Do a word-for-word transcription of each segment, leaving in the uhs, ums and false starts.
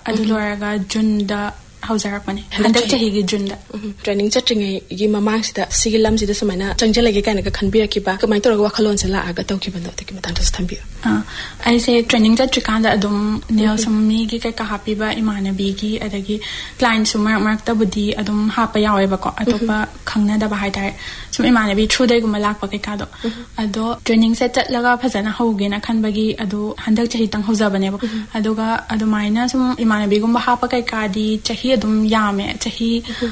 ꯑꯗꯨ ꯂꯣꯏꯔꯒ ꯖꯨꯟꯗ ꯍꯧꯖꯔꯛꯄꯅꯦ ꯍꯟꯗꯛ ꯆꯍꯤꯒꯤ ꯖꯨꯟꯗ ꯇ꯭ꯔꯦꯅꯤꯡ ꯆꯠꯇ꯭ꯔꯤꯉꯩꯒꯤ ꯃꯃꯥꯡꯁꯤꯗ ꯁꯤꯒꯤ ꯂꯝꯁꯤꯗ ꯁꯨꯃꯥꯏꯅ ꯆꯪꯖꯜꯂꯒꯦ ꯀꯥꯏꯅꯒ ꯈꯟꯕꯤꯔꯛꯈꯤꯕ ꯀꯃꯥꯏꯅ ꯇꯧꯔꯒ ꯋꯥꯈꯜꯂꯣꯟꯁꯦ ꯂꯥꯛꯑꯒ ꯇꯧꯈꯤꯕꯅꯣ ꯑꯗꯨꯒꯤ ꯃꯇꯥꯡꯗꯁꯨ ꯊꯝꯕꯤꯌꯨ ꯑꯩꯁꯦ ꯇ꯭ꯔꯦꯅꯤꯡ ꯆꯠꯇ꯭ꯔꯤꯀꯥꯟꯗ ꯑꯗꯨꯝ ꯅꯦꯜ ꯁꯨꯝ ꯃꯤꯒꯤ ꯀꯩꯀꯥ ꯍꯥꯞꯄꯤꯕ ꯏꯃꯥꯟꯅꯕꯤꯒꯤ ꯑꯗꯒꯤ ꯀ꯭ꯂꯥꯏꯟꯠꯁꯨ ꯃꯔꯛ ꯃꯔꯛꯇꯕꯨꯗꯤ ꯑꯗꯨꯝ ꯍꯥꯞꯄ ꯌꯥꯎꯋꯦꯕꯀꯣ ꯑꯇꯣꯞꯄ ꯈꯪꯅꯗꯕ ꯍꯥꯏꯇꯥꯔꯦ ꯁꯨꯝ ꯏꯃꯥꯟꯅꯕꯤ ꯊ꯭ꯔꯨꯗꯩꯒꯨꯝꯕ ꯂꯥꯛꯄ ꯀꯩꯀꯥꯗꯣ ꯑꯗꯣ ꯇ꯭ꯔꯦꯅꯤꯡꯁꯦ ꯆꯠꯂꯒ ꯐꯖꯅ ꯍꯧꯒꯦꯅ ꯈꯟꯕꯒꯤ ꯑꯗꯨ ꯍꯟꯗꯛ ꯆꯍꯤꯇꯪ ꯍꯧꯖꯕꯅꯦꯕ ꯑꯗꯨꯒ ꯑꯗꯨꯃꯥꯏꯅ ꯁꯨm ꯏꯃꯥꯟꯅꯕꯤꯒꯨꯝꯕ ꯍꯥꯞꯄ ꯀꯩꯀꯥꯗꯤ ꯆꯍꯤ ꯑꯗꯨꯝ ꯌꯥꯝꯃꯦ ꯆꯍꯤ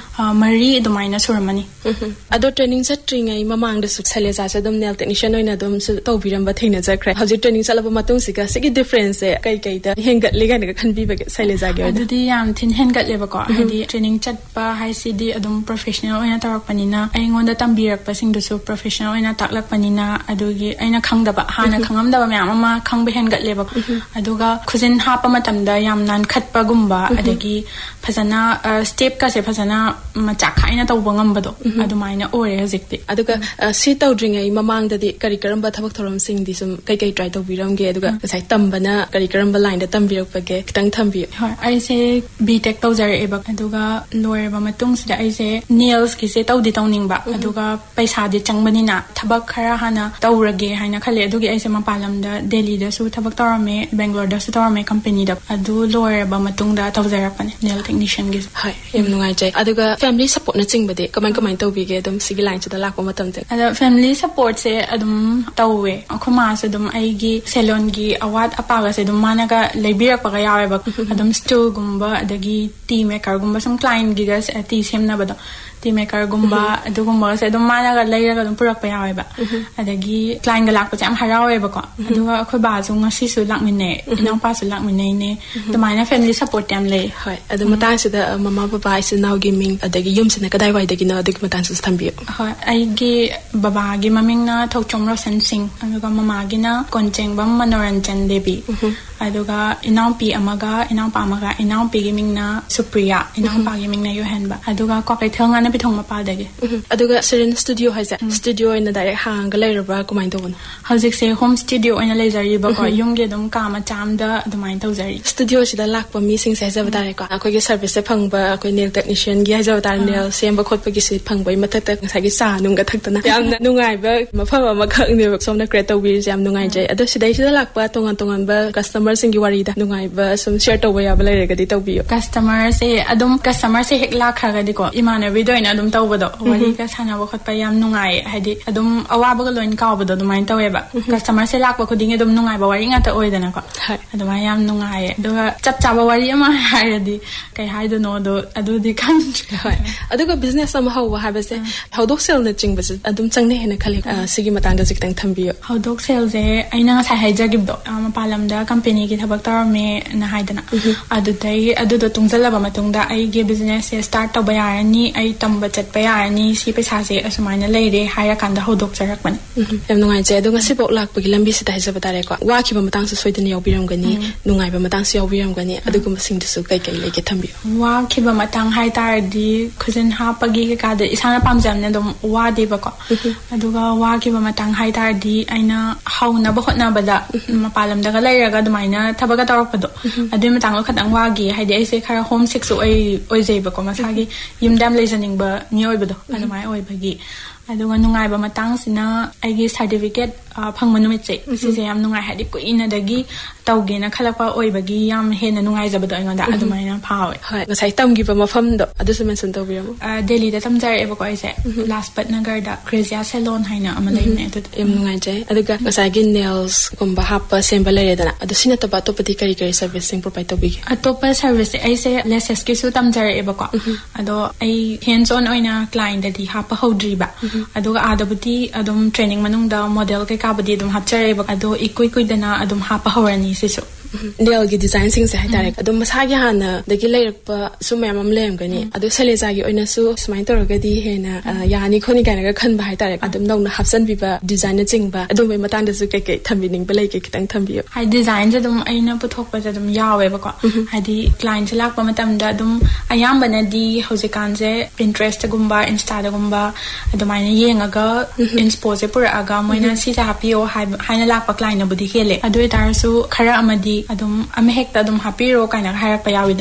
ꯃꯔꯤ ꯑꯗꯨꯃꯥꯏꯅ ꯁꯨꯔꯝꯃꯅꯤ ꯑꯗꯣ ꯇ꯭ꯔꯦꯅꯤꯡ ꯆꯠꯇ꯭ꯔꯤꯉꯩ ꯃꯃꯥꯡꯗꯁꯨ ꯁꯩꯂꯦꯖꯥꯁꯦ ꯑꯗꯨꯝ ꯅꯦꯜ ꯇꯦꯛꯅꯤꯁꯤꯌꯟ ꯑꯣꯏꯅ ꯑꯗꯨꯝ ꯇꯧꯕꯤꯔꯝꯕ ꯊꯦꯡꯅꯖꯈ꯭ꯔꯦ ꯍꯧꯖꯤꯛ ꯇ꯭ꯔꯦꯅꯤꯡ ꯆꯠꯂꯕ ꯃꯇꯨꯡꯁꯤꯒ ꯁꯤꯒꯤ ꯗꯤꯐꯔꯦꯟꯁꯁꯦ ꯀꯩ ꯀꯩꯗ ꯍꯦꯟꯒꯠꯂꯤ ꯀꯥꯏꯅꯒ ꯈꯟꯕꯤꯕꯒꯦ ꯁꯩꯂꯦꯖꯥꯒꯤ ꯑꯣꯏꯅ ꯑꯗꯨꯗꯤ ꯌꯥꯝ ꯊꯤꯅ ꯍꯦꯟꯒꯠꯂꯦꯕꯀꯣ ꯍꯥꯏꯗꯤ ꯇ꯭ꯔꯦꯅꯤꯡ ꯆꯠꯄ ꯍꯥꯏꯁꯤꯗꯤ ꯑꯗꯨꯝ ꯄ꯭ꯔꯣꯐꯦꯁꯅꯦꯜ ꯑꯣꯏꯅ ꯇꯧꯔꯛꯄꯅꯤꯅ ꯑꯩꯉꯣꯟꯗ ꯇꯝꯕꯤꯔꯛꯄꯁꯤꯡꯗꯨꯁꯨ ꯄ꯭ꯔꯣꯐꯦꯁꯅꯦꯜ ꯑꯣꯏꯅ ꯇꯥꯛꯂꯛꯄꯅꯤꯅ ꯑꯗꯨꯒꯤ ꯑꯩꯅ ꯈꯪꯗꯕ ꯍꯥꯟꯅ ꯈꯪꯉꯝꯗꯕ ꯃꯌꯥꯝ ꯑꯃ ꯈꯪꯕ ꯍꯦꯟꯒꯠꯂꯦꯕ ꯑꯗꯨꯒ ꯈꯨꯖꯤꯟ ꯍꯥꯞꯄ ꯃꯇꯝꯗ ꯌꯥꯝ ꯅꯥꯟꯈꯠꯄꯒꯨꯝꯕ ꯑꯗꯒꯤ ꯐꯖꯅ ꯁ꯭ꯇꯦꯞꯀꯁꯦ ꯐꯖꯅ ꯃꯆꯥꯛ ꯈꯥꯏꯅ ꯇꯧꯕ ꯉꯝꯕꯗꯣ ꯑꯗꯨꯃꯥꯏꯅ ꯑꯣꯏꯔꯦ ꯍꯧꯖꯤꯛꯇꯤ ꯑꯗꯨꯒ ꯁꯤ ꯇꯧꯗ꯭ꯔꯤꯉꯩ ꯃꯃꯥꯡꯗꯗꯤ ꯀꯔꯤ ꯀꯔꯝꯕ ꯊꯕꯛ ꯊꯧꯔꯝꯁꯤꯡꯗꯤ ꯁꯨꯝ ꯀꯩ ꯀꯩ ꯇ꯭ꯔꯥꯏ ꯇꯧꯕꯤꯔꯝꯒꯦ ꯑꯗꯨꯒ ꯉꯁꯥꯏ ꯇꯝꯕꯅ ꯀꯔꯤ ꯀꯔꯝꯕ ꯂꯥꯏꯟꯗ ꯇꯝꯕꯤꯔꯛꯄꯒꯦ ꯈꯤꯇꯪ ꯊꯝꯕꯤꯌꯨ ꯍꯣꯏ ꯑꯩꯁꯦ ꯕꯤ ꯇꯦꯛ ꯇꯧꯖꯔꯛꯑꯦꯕ ꯑꯗꯨꯒ ꯂꯣꯏꯔꯕ ꯃꯇꯨꯡꯁꯤꯗ ꯑꯩꯁꯦ ꯅꯦꯜꯁꯀꯤꯁꯦ ꯇꯧꯗꯤ ꯇꯧꯅꯤꯡꯕ ꯑꯗꯨꯒ ꯄꯩꯁꯥꯗꯤ ꯆꯪꯕꯅꯤꯅ ꯊꯕꯛ ꯈꯔ ꯍꯥꯟꯅ ꯇꯧꯔꯒꯦ ꯍꯥꯏꯅ ꯈꯜꯂꯦ ꯑꯗꯨꯒꯤ ꯑꯩꯁꯦ ꯃꯄꯥꯟ ꯂꯝꯗ ꯗꯦꯜꯂꯤꯗꯁꯨ ꯊꯕꯛ ꯇꯧꯔꯝꯃꯦ ꯕꯦꯡꯒ꯭ꯂꯣꯔꯗꯁꯨ ꯇꯧꯔꯝꯃꯦ ꯀꯝꯄꯅꯤꯗ ꯑꯗꯨ ꯂꯣꯏꯔꯕ ꯃꯇꯨꯡꯗ ꯇꯧꯖꯔꯛꯄꯅꯦ ꯅꯦꯜ ꯇꯦꯛꯅꯤꯁꯤꯌꯟꯒꯤꯁꯦ ꯍꯣꯏ ꯌꯥꯝ ꯅꯨꯡꯉꯥꯏꯖꯩ ꯑꯗꯨꯒ ꯐꯦꯃꯤꯂꯤ ꯁꯞꯄꯣꯔꯠꯅ ꯆꯤꯡꯕꯗꯤ ꯀꯃꯥꯏ ꯀꯃꯥꯏꯅ ꯇꯧꯕꯤꯒꯦ ꯑꯗꯨꯝ ꯁꯤꯒꯤ ꯂꯥꯏꯟꯁꯤꯗ ꯂꯥꯛꯄ ꯃꯇꯝꯗ ꯑꯗꯣ ꯐꯦꯃꯤꯂꯤ ꯁꯞꯄꯣꯔꯠꯁꯦ ꯑꯗꯨꯝ ꯇꯧꯋꯦ ꯑꯩꯈꯣꯏ ꯃꯥꯁꯨ ꯑꯗꯨꯝ ꯑꯩꯒꯤ ꯁꯦꯂꯣꯟꯒꯤ ꯑꯋꯥꯠ ꯑꯄꯥꯒꯁꯦ ꯑꯗꯨꯝ ꯃꯥꯅꯒ ꯂꯩꯕꯤꯔꯛꯄꯒ ꯌꯥꯎꯋꯦꯕ ꯑꯗꯨꯝ ꯁ꯭ꯇꯤꯜꯒꯨꯝꯕ ꯑꯗꯒꯤ ꯇꯤ ꯃꯦꯀꯔꯒꯨꯝꯕ ꯁꯨꯝ ꯀ꯭ꯂꯥꯏꯟꯒꯤꯒ ꯇꯤ ꯁꯦꯝꯅꯕꯗꯣ ꯇꯤ ꯃꯦꯀꯔꯒꯨꯝꯕ ꯑꯗꯨꯒꯨꯝꯕꯒꯁꯦ ꯑꯗꯨꯝ ꯃꯥꯅꯒ ꯂꯩꯔꯒ ꯑꯗꯨꯝ ꯄꯨꯔꯛꯄ ꯌꯥꯎꯋꯦꯕ ꯑꯗꯒꯤ ꯀ꯭ꯂꯥꯏꯟꯒ ꯂꯥꯛꯄꯁꯦ ꯌꯥꯝ ꯍꯔꯥꯎꯋꯦꯕꯀꯣ ꯑꯗꯨꯒ ꯑꯩꯈꯣꯏ ꯕꯥꯁꯨ ꯉꯁꯤꯁꯨ ꯂꯥꯛꯃꯤꯟꯅꯩ ꯏꯅꯥꯎꯄꯥꯁꯨ ꯂꯥꯛꯃꯤꯟꯅꯩꯅꯦ ꯑꯗꯨꯃꯥꯏꯅ ꯐꯦꯃꯤꯂꯤ ꯁꯞꯄꯣꯔꯠ ꯌꯥꯝ ꯂꯩ ꯍꯣꯏ ꯑꯗꯨ ꯃꯇꯥꯡꯁꯤꯗ ꯃꯃꯥ ꯕꯕꯥ ꯏꯆꯤꯜ ꯏꯅꯥꯎꯒꯤ ꯃꯤꯡ ꯑꯗꯒꯤ ꯌꯨꯝꯁꯤꯅ ꯀꯗꯥꯏꯋꯥꯏꯗꯒꯤꯅꯣ ꯑꯗꯨꯒꯤ ꯃꯇꯥꯡꯁꯤꯁꯨ ꯊꯝꯕꯤꯌꯨ ꯍꯣꯏ ꯑꯩꯒꯤ ꯕꯕꯥꯒꯤ ꯃꯃꯤꯡꯅ ꯊꯣꯛꯆꯣꯝ ꯔꯣꯁꯟ ꯁꯤꯡ ꯑꯗꯨꯒ ꯃꯃꯥꯒꯤꯅ ꯀꯣꯟꯆꯦꯡꯕꯝ ꯃꯅꯣꯔꯟꯖꯟ ꯗꯦꯕꯤ ꯑꯗꯨꯒ ꯏꯅꯥꯎꯄꯤ ꯑꯃꯒ ꯏꯅꯥꯎꯄꯥ ꯑꯃꯒ ꯏꯅꯥꯎꯄꯤꯒꯤ ꯃꯤꯡꯅ ꯁꯨꯄ꯭ꯔꯤꯌꯥ ꯏꯅꯥꯎꯄꯥꯒꯤ ꯃꯤꯡꯅ ꯌꯣꯍꯦꯟꯕ ꯑꯗꯨꯒ ꯀ꯭ꯋꯥꯀꯩꯊꯦꯜ ꯉꯥꯅꯄꯤꯊꯣꯡ ꯃꯄꯥꯜꯗꯒꯤ ꯑꯗꯨꯒ ꯁꯤꯔꯤꯟ ꯁ꯭ꯇꯨꯗꯤꯑꯣ ꯍꯥꯏꯁꯦ ꯁ꯭ꯇꯨꯗꯤꯑꯣ ꯑꯣꯏꯅ ꯗꯥꯏꯔꯦꯛ ꯍꯥꯡꯉꯒ ꯂꯩꯔꯕ꯭ꯔꯥ ꯀꯃꯥꯏꯅ ꯇꯧꯕꯅꯣ ꯍꯧꯖꯤꯛꯁꯦ ꯍꯣꯝ ꯁ꯭ꯇꯨꯗꯤꯑꯣ ꯑꯣꯏꯅ ꯂꯩꯖꯔꯤꯕꯀꯣ ꯌꯨꯝꯒꯤ ꯑꯗꯨꯝ ꯀꯥ ꯃꯆꯥ ꯑꯃꯗ ꯑꯗꯨꯃꯥꯏꯅ ꯇꯧꯖꯔꯤ ꯁ꯭ꯇꯨꯗꯤꯑꯣꯁꯤꯗ ꯂꯥꯛꯄ ꯃꯤꯁꯤꯡꯁꯦ ꯍꯥꯏꯖꯕ ꯇꯥꯔꯦꯀꯣ ꯑꯩꯈꯣꯏꯒꯤ ꯁꯔꯚꯤꯁꯁꯦ ꯐꯪꯕ ꯑꯩꯈꯣꯏ ꯅꯦꯜ ꯇꯦꯛꯅꯤꯁꯤꯌꯟꯒꯤ ꯍꯥꯏꯖꯕ ꯇꯥꯔꯦ ꯅꯦꯜ ꯁꯦꯝꯕ ꯈꯣꯠꯄꯒꯤꯁꯤ ꯐꯪꯕꯒꯤ ꯃꯊꯛꯇ ꯉꯁꯥꯏꯒꯤ ꯆꯥ ꯅꯨꯡꯒ ꯊꯛꯇꯅ ꯌꯥꯝꯅ ꯅꯨꯡꯉꯥꯏꯕ ꯃꯐꯝ ꯑꯃꯈꯛꯅꯦꯕ ꯁꯣꯝꯅ ꯀ꯭ꯔꯤꯌꯦꯠ ꯇꯧꯕꯤꯔꯤꯁꯦ ꯌꯥꯝ ꯅꯨꯡꯉꯥꯏꯖꯩ ꯑꯗꯣ ꯁꯤꯗꯩꯁꯤꯗ ꯂꯥꯛꯄ ꯇꯣꯉꯥꯟ ꯇꯣꯉꯥꯟꯕ ꯀꯁꯇꯃꯔꯁꯤꯡꯒꯤ ꯋꯥꯔꯤꯗ ꯅꯨꯡꯉꯥꯏꯕ ꯁꯨꯝ ꯁꯦꯌꯔ ꯇꯧꯕ ꯌꯥꯕ ꯂꯩꯔꯒꯗꯤ ꯇꯧꯕꯤꯌꯨ ꯀꯁꯇꯃꯔꯁꯦ ꯑꯗꯨꯝ ꯀꯁꯇꯃꯔꯁꯦ ꯍꯦꯛ ꯂꯥꯛꯈ꯭ꯔꯒꯗꯤꯀꯣ ꯏꯃꯥꯟꯅꯕꯤꯗ ꯑꯣꯏꯅ ꯑꯗꯨꯝ ꯇꯧꯕꯗꯣ ꯋꯥꯔꯤꯒ ꯁꯥꯟꯅꯕ ꯈꯣꯠꯄ ꯌꯥꯝ ꯅꯨꯡꯉꯥꯏꯌꯦ ꯍꯥꯏꯗꯤ ꯑꯗꯨꯝ ꯑꯋꯥꯕꯒ ꯂꯣꯏꯅ ꯀꯥꯎꯕꯗꯣ ꯑꯗꯨꯃꯥꯏꯅ ꯇꯧꯋꯦꯕ ꯀꯁꯇꯃꯔꯁꯦ ꯂꯥꯛꯄ ꯈꯨꯗꯤꯡꯒꯤ ꯑꯗꯨꯝ ꯅꯨꯡꯉꯥꯏꯕ ꯋꯥꯔꯤ ꯉꯥꯛꯇ ꯑꯣꯏꯗꯅꯀꯣ ꯑꯗꯨꯃꯥꯏꯅ ꯌꯥꯝ ꯅꯨꯡꯉꯥꯏꯌꯦ ꯑꯗꯨꯒ ꯆꯞ ꯆꯥꯕ ꯋꯥꯔꯤ ꯑꯃ ꯍꯥꯏꯔꯗꯤ ꯀꯩ ꯍꯥꯏꯗꯣꯏꯅꯣꯗꯣ ꯑꯗꯨꯗꯤ ꯈꯪꯗ꯭ꯔꯦ ꯍꯣꯏ ꯑꯗꯨꯒ ꯕꯤꯖꯤꯅꯦꯁ ꯑꯃ ꯍꯧꯕ ꯍꯥꯏꯕꯁꯦ ꯍꯧꯗꯣꯛ ꯁꯦꯜꯅ ꯆꯤꯡꯕꯁꯦ ꯑꯗꯨꯝ ꯆꯪꯅꯩ ꯍꯥꯏꯅ ꯈꯜꯂꯤ ꯁꯤꯒꯤ ꯃꯇꯥꯡꯗꯁꯨ ꯈꯤꯇꯪ ꯊꯝꯕꯤꯌꯨ ꯍꯧꯗꯣꯛ ꯁꯦꯜꯁꯦ ꯑꯩꯅ ꯉꯁꯥꯏ ꯍꯥꯏꯖꯈꯤꯕꯗꯣ ꯃꯄꯥꯟ ꯂꯝꯗ ꯀꯝꯄꯦꯅꯤꯒꯤ ꯊꯕꯛ ꯇꯧꯔꯝꯃꯦꯅ ꯍꯥꯏꯗꯅ ꯑꯗꯨꯗꯩ ꯑꯗꯨꯗꯣ ꯇꯨꯡꯁꯤꯜꯂꯕ ꯃꯇꯨꯡꯗ ꯑꯩꯒꯤ ꯕꯤꯖꯤꯅꯦꯁꯁꯦ ꯁ꯭ꯇꯥꯔꯠ ꯇꯧꯕ ꯌꯥꯔꯅꯤ ꯑꯩ ꯇꯝꯕ ꯆꯠꯄ ꯌꯥꯔꯅꯤ ꯁꯤ ꯄꯩꯁꯥꯁꯦ ꯑꯁꯨꯃꯥꯏꯅ ꯂꯩꯔꯦ ꯍꯥꯏꯔꯀꯥꯟꯗ ꯍꯧꯗꯣꯛꯆꯔꯛꯄꯅꯦ ꯌꯥꯝ ꯅꯨꯡꯉꯥꯏꯖꯩ ꯑꯗꯣ ꯉꯁꯤꯐꯥꯎ ꯂꯥꯛꯄꯒꯤ ꯂꯝꯕꯤꯁꯤꯗ ꯍꯥꯏꯖꯕ ꯇꯥꯔꯦꯀꯣ ꯋꯥꯈꯤꯕ ꯃꯇꯥꯡꯁꯨ ꯁꯣꯏꯗꯅ ꯌꯥꯎꯕꯤꯔꯝꯒꯅꯤ ꯅꯨꯡꯉꯥꯏꯕ ꯃꯇꯥꯡꯁꯨ ꯌꯥꯎꯕꯤꯔꯝꯒꯅꯤ ꯑꯗꯨꯒꯨꯝꯕꯁꯤꯡꯗꯨꯁꯨ ꯀꯩ ꯀꯩ ꯂꯩꯒꯦ ꯊꯝꯕꯤꯌꯨ ꯋꯥꯈꯤꯕ ꯃꯇꯥꯡ ꯍꯥꯏꯇꯥꯔꯗꯤ ꯈꯨꯖꯤꯟ ꯍꯥꯞꯄꯒꯤ ꯀꯩꯀꯥꯗ ꯏꯁꯥꯅ ꯄꯥꯝꯖꯕꯅꯦ ꯑꯗꯨꯝ ꯋꯥꯗꯦꯕꯀꯣ ꯑꯗꯨꯒ ꯋꯥꯈꯤꯕ ꯃꯇꯥꯡ ꯍꯥꯏꯇꯥꯔꯗꯤ ꯑꯩꯅ ꯍꯧꯅꯕ ꯍꯣꯠꯅꯕꯗ ꯃꯄꯥꯟ ꯂꯝꯗꯒ ꯂꯩꯔꯒ ꯑꯗꯨꯃꯥꯏꯅ ꯊꯕꯛꯀ ꯇꯧꯔꯛꯄꯗꯣ ꯑꯗꯨꯏ ꯃꯇꯥꯡꯗꯣ ꯈꯇꯪ ꯋꯥꯈꯤ ꯍꯥꯏꯗꯤ ꯑꯩꯁꯦ ꯈꯔ ꯍꯣꯝ ꯁꯤꯛꯁꯨ ꯑꯣꯏ ꯑꯣꯏꯖꯩꯕꯀꯣ ꯃꯁꯥꯒꯤ ꯌꯨꯝꯗ ꯌꯥꯝ ꯂꯩꯖꯅꯤꯡꯕ ꯃꯤꯑꯣꯏꯕꯗꯣ ꯑꯗꯨꯃꯥꯏꯅ ꯑꯣꯏꯕꯒꯤ ꯑꯗꯨꯒ ꯅꯨꯡꯉꯥꯏꯕ ꯃꯇꯥꯡꯁꯤꯅ ꯑꯩꯒꯤ ꯁꯥꯔꯇꯤꯐꯤꯀꯦꯠ ꯐꯪꯕ ꯅꯨꯃꯤꯠꯁꯦ ꯁꯤꯁꯦ ꯌꯥꯝ ꯅꯨꯡꯉꯥꯏ ꯍꯥꯏꯗꯤ ꯀꯨꯏꯅꯗꯒꯤ ꯇꯧꯒꯦꯅ ꯈꯜꯂꯛꯄ ꯑꯣꯏꯕꯒꯤ ꯌꯥꯝ ꯍꯦꯟꯅ ꯅꯨꯡꯉꯥꯏꯖꯕꯗꯣ ꯑꯩꯉꯣꯟꯗ ꯑꯗꯨꯃꯥꯏꯅ ꯐꯥꯎꯋꯦ ꯍꯣꯏ ꯉꯁꯥꯏ ꯇꯝꯈꯤꯕ ꯃꯐꯝꯗꯣ ꯑꯗꯨꯁꯨ ꯃꯦꯟꯁꯟ ꯇꯧꯕꯤꯔꯝꯃꯣ ꯗꯦꯜꯂꯤꯗ ꯇꯝꯖꯔꯛꯑꯦꯕꯀꯣ ꯑꯩꯁꯦ ꯂꯥꯖꯄꯠ ꯅꯒꯔꯗ ꯀ꯭ꯔꯦꯖꯤꯌꯥ ꯁꯦꯂꯣꯟ ꯍꯥꯏꯅ ꯑꯃ ꯂꯩꯕꯅꯦ ꯑꯗꯨꯗ ꯌꯥꯝ ꯅꯨꯡꯉꯥꯏꯖꯩ ꯑꯗꯨꯒ ꯉꯁꯥꯏꯒꯤ ꯅꯦꯜꯁꯒꯨꯝꯕ ꯍꯥꯞꯄ ꯁꯦꯝꯕ ꯂꯩꯔꯦꯗꯅ ꯑꯗꯣ ꯁꯤ ꯅꯠꯇꯕ ꯑꯇꯣꯞꯄꯗꯤ ꯀꯔꯤ ꯀꯔꯤ ꯁꯔꯚꯤꯁꯁꯤꯡ ꯄ꯭ꯔꯣꯚꯥꯏꯗ ꯇꯧꯕꯤꯒꯦ ꯑꯇꯣꯞꯄ ꯁꯔꯚꯤꯁꯁꯦ ꯑꯩꯁꯦ ꯂꯦꯁꯦꯁꯀꯤꯁꯨ ꯇꯝꯖꯔꯛꯑꯦꯕꯀꯣ ꯑꯗꯣ ꯑꯩ ꯍꯦꯟꯁ ꯑꯣꯟ ꯑꯣꯏꯅ ꯀ꯭ꯂꯥꯏꯟꯗꯗꯤ ꯍꯥꯞꯄ ꯍꯧꯗ꯭ꯔꯤꯕ ꯑꯗꯨꯒ ꯑꯥꯗꯕꯨꯗꯤ ꯑꯗꯨꯝ ꯇ꯭ꯔꯦꯅꯤꯡ ꯃꯅꯨꯡꯗ ꯃꯣꯗꯦꯜ ꯀꯩꯀꯥꯕꯨꯗꯤ ꯑꯗꯨꯝ ꯍꯥꯞꯆꯔꯛꯑꯦꯕ ꯑꯗꯣ ꯏꯀꯨꯏ ꯀꯨꯏꯗꯅ ꯑꯗꯨꯝ ꯍꯥꯞꯄ ꯍꯧꯔꯅꯤ ꯁꯤꯁꯨ ꯅꯦꯜꯒꯤ ꯗꯤꯖꯥꯏꯟꯁꯤꯡꯁꯦ ꯍꯥꯏꯇꯥꯔꯦ ꯑꯗꯨꯝ ꯃꯁꯥꯒꯤ ꯍꯥꯟꯅꯗꯒꯤ ꯂꯩꯔꯛꯄ ꯁꯨꯝ ꯃꯌꯥꯝ ꯑꯃ ꯂꯩꯔꯝꯒꯅꯤ ꯑꯗꯣ ꯁꯩꯂꯦꯖꯥꯒꯤ ꯑꯣꯏꯅꯁꯨ ꯁꯨꯃꯥꯏꯅ ꯇꯧꯔꯒꯗꯤ ꯍꯦꯟꯅ ꯌꯥꯅꯤ ꯈꯣꯠꯅꯤ ꯀꯥꯏꯅꯒ ꯈꯟꯕ ꯍꯥꯏꯇꯥꯔꯦ ꯑꯗꯨꯝ ꯅꯧꯅ ꯍꯥꯞꯆꯟꯕꯤꯕ ꯗꯤꯖꯥꯏꯟꯅꯆꯤꯡꯕ ꯑꯗꯨꯝꯕꯒꯤ ꯃꯇꯥꯡꯗꯁꯨ ꯀꯩꯀꯩ ꯊꯝꯕꯤꯅꯤꯡꯕ ꯂꯩꯒꯦ ꯈꯤꯇꯪ ꯊꯝꯕꯤꯌꯨ ꯍꯥꯏꯗꯤ ꯗꯤꯖꯥꯏꯟꯁꯦ ꯑꯗꯨꯝ ꯑꯩꯅ ꯄꯨꯊꯣꯛꯄꯁꯦ ꯑꯗꯨꯝ ꯌꯥꯎꯋꯦꯕꯀꯣ ꯍꯥꯏꯗꯤ ꯀ꯭ꯂꯥꯏꯟꯁꯦ ꯂꯥꯛꯄ ꯃꯇꯝꯗ ꯑꯗꯨꯝ ꯑꯌꯥꯝꯕꯅꯗꯤ ꯍꯧꯖꯤꯛꯀꯥꯟꯁꯦ ꯄꯤꯟꯇ꯭ꯔꯦꯁꯇꯒꯨꯝꯕ ꯏꯟꯁꯇꯥꯗꯒꯨꯝꯕ ꯑꯗꯨꯃꯥꯏꯅ ꯌꯦꯡꯉꯒ ꯏꯟꯁꯄꯣꯁꯦ ꯄꯨꯔꯛꯑꯒ ꯃꯣꯏꯅ ꯁꯤꯁꯦ ꯍꯥꯞꯄꯤꯌꯣ ꯍꯥꯏꯅ ꯂꯥꯛꯄ ꯀ꯭ꯂꯥꯏꯟꯅꯕꯨꯗꯤ ꯍꯦꯜꯂꯦ ꯑꯗꯨ ꯑꯣꯏꯇꯥꯔꯁꯨ ꯈꯔ ꯑꯃꯗꯤ ꯑꯗꯨꯝ ꯑꯃ ꯍꯦꯛꯇ ꯑꯗꯨꯝ ꯍꯥꯞꯄꯤꯔꯣ ꯀꯥꯏꯅ ꯍꯥꯏꯔꯛꯄ ꯌꯥꯎꯋꯤꯗꯅ